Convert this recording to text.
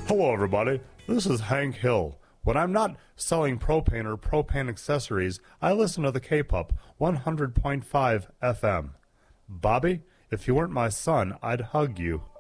Hello, everybody. This is Hank Hill. When I'm not selling propane or propane accessories, I listen to the K-Pop 100.5 FM. Bobby, if you weren't my son, I'd hug you.